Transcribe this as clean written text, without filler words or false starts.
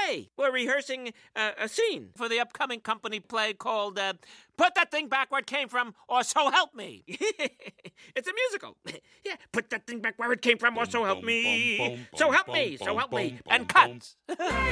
play. We're rehearsing a scene for the upcoming company play called Put That Thing Back Where It Came From, or So Help Me. It's a musical. Yeah, put that thing back where it came from, or so help me. So help me, so help me. And cut.